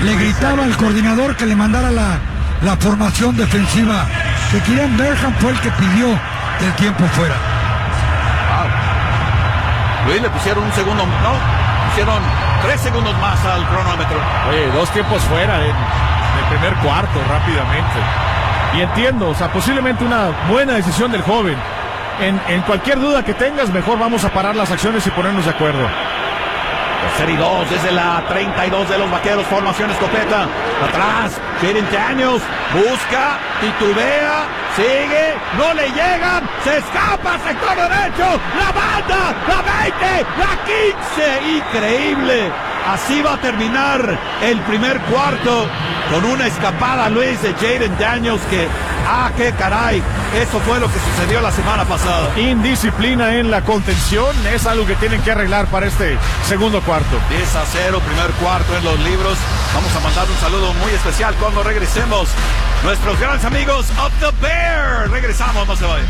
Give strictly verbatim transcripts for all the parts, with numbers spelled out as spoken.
le gritaba al coordinador que le mandara la, la formación defensiva. Que Kyren Durham fue el que pidió el tiempo fuera. Wow. Luis, le pusieron un segundo, no, pusieron tres segundos más al cronómetro. Oye, dos tiempos fuera en el primer cuarto, rápidamente. Y entiendo, o sea, posiblemente una buena decisión del joven. En, en cualquier duda que tengas, mejor vamos a parar las acciones y ponernos de acuerdo. Tercer y dos desde la treinta y dos de los Vaqueros, formación escopeta. Atrás, Jaden Daniels busca, titubea, sigue, no le llegan, se escapa, sector derecho, la banda, la veinte, la quince, increíble. Así va a terminar el primer cuarto con una escapada, Luis, de Jaden Daniels que, ah, qué caray, eso fue lo que sucedió la semana pasada. Indisciplina en la contención es algo que tienen que arreglar para este segundo cuarto. diez a cero, primer cuarto en los libros. Vamos a mandar un saludo muy especial cuando regresemos. Nuestros grandes amigos of the Bear. Regresamos, no se vayan.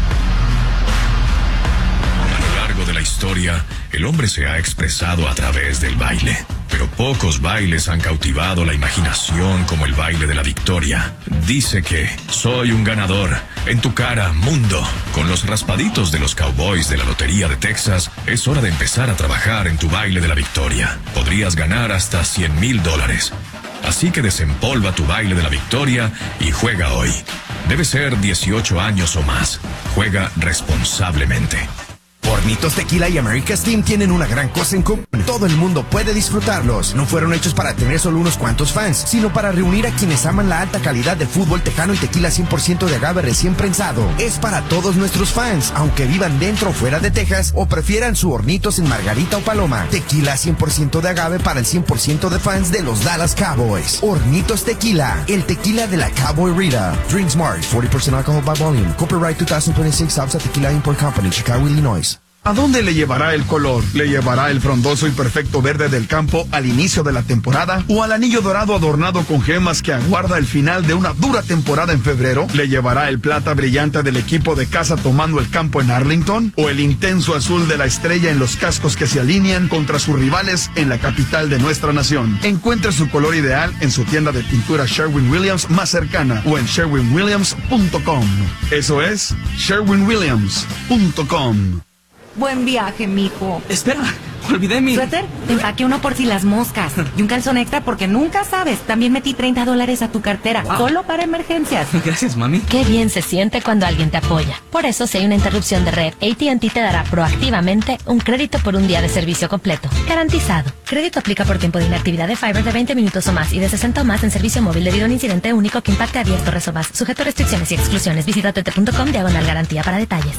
A lo largo de la historia, el hombre se ha expresado a través del baile. Pero pocos bailes han cautivado la imaginación como el baile de la victoria. Dice que soy un ganador. En tu cara, mundo. Con los raspaditos de los Cowboys de la Lotería de Texas, es hora de empezar a trabajar en tu baile de la victoria. Podrías ganar hasta cien mil dólares. Así que desempolva tu baile de la victoria y juega hoy. Debe ser dieciocho años o más. Juega responsablemente. Hornitos Tequila y America's Team tienen una gran cosa en común. Todo el mundo puede disfrutarlos. No fueron hechos para tener solo unos cuantos fans, sino para reunir a quienes aman la alta calidad de fútbol tejano y tequila cien por ciento de agave recién prensado. Es para todos nuestros fans, aunque vivan dentro o fuera de Texas o prefieran su Hornitos en Margarita o Paloma. Tequila cien por ciento de agave para el cien por ciento de fans de los Dallas Cowboys. Hornitos Tequila, el tequila de la Cowboy Rita. Drink Smart, forty percent alcohol by volume. Copyright twenty twenty-six, Sabsa Tequila Import Company, Chicago, Illinois. ¿A dónde le llevará el color? ¿Le llevará el frondoso y perfecto verde del campo al inicio de la temporada? ¿O al anillo dorado adornado con gemas que aguarda el final de una dura temporada en febrero? ¿Le llevará el plata brillante del equipo de casa tomando el campo en Arlington? ¿O el intenso azul de la estrella en los cascos que se alinean contra sus rivales en la capital de nuestra nación? Encuentre su color ideal en su tienda de pintura Sherwin-Williams más cercana o en sherwin williams punto com. Eso es sherwin williams punto com. Buen viaje, mijo. Espera, olvidé mi... ¿Suéter? Te empaqué uno por si las moscas. Y un calzón extra porque nunca sabes. También metí treinta dólares a tu cartera. Wow. Solo para emergencias. Gracias, mami. Qué bien se siente cuando alguien te apoya. Por eso, si hay una interrupción de red, A T and T te dará proactivamente un crédito por un día de servicio completo. Garantizado. Crédito aplica por tiempo de inactividad de Fiber de veinte minutos o más y de sesenta o más en servicio móvil debido a un incidente único que impacte a diez torres o más. Sujeto a restricciones y exclusiones. Visita t t punto com diagonal garantía para detalles.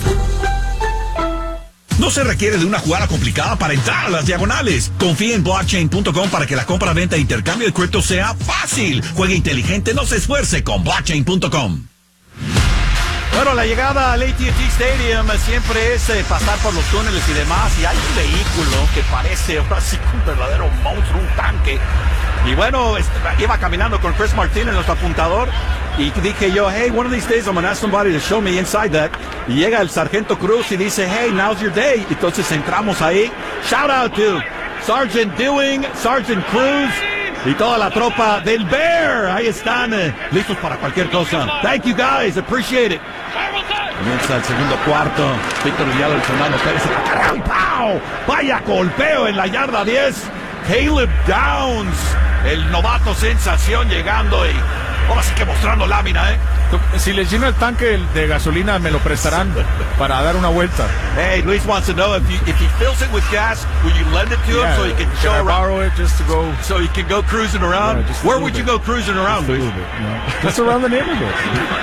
No se requiere de una jugada complicada para entrar a las diagonales. Confía en blockchain punto com para que la compra, venta e intercambio de cripto sea fácil. Juegue inteligente, no se esfuerce con blockchain punto com. Bueno, la llegada al A T and T Stadium siempre es eh, pasar por los túneles y demás. Y hay un vehículo que parece ahora sí un verdadero monstruo, un tanque. Y bueno, iba caminando con Chris Martínez, nuestro apuntador, y dije yo, hey, one of these days I'm going to ask somebody to show me inside that. Y llega el Sargento Cruz y dice, hey, now's your day. Entonces entramos ahí. Shout out to Sergeant Dewing, Sergeant Cruz y toda la tropa del Bear. Ahí están, eh, listos para cualquier cosa. Thank you guys, appreciate it. Comienza el segundo cuarto. Víctor Villalobos, Fernando Pérez. ¡Pau! Vaya golpeo en la yarda diez. Caleb Downs, el novato sensación llegando y ahora sí que mostrando lámina, ¿eh? Si les lleno el tanque de gasolina, me lo prestarán para dar una vuelta. Hey, Luis wants to know if he, if he fills it with gas, will you lend it to yeah, him so he can show can I borrow around? it just to go, so he can go cruising around. Yeah, Where would bit. you go cruising around, just Luis? Bit, you know? Just around the neighborhood.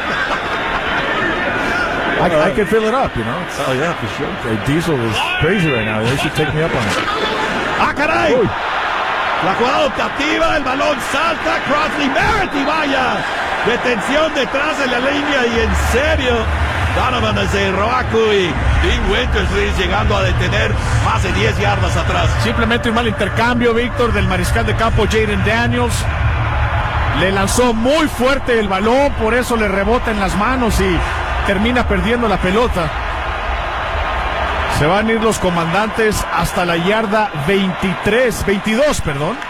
I, I can fill it up, you know. It's, oh yeah, for sure. The diesel is crazy right now. They should take me up on it. ¡Ah, caray! Uy. La jugada optativa, el balón salta, Crossley Merritt y vaya. Detención detrás de la línea y en serio, Donovan Azeroaku y Dean Winters llegando a detener más de diez yardas atrás. Simplemente un mal intercambio, Víctor, del mariscal de campo Jaden Daniels. Le lanzó muy fuerte el balón, por eso le rebota en las manos y termina perdiendo la pelota. Se van a ir los comandantes hasta la yarda veintitrés, veintidós, perdón.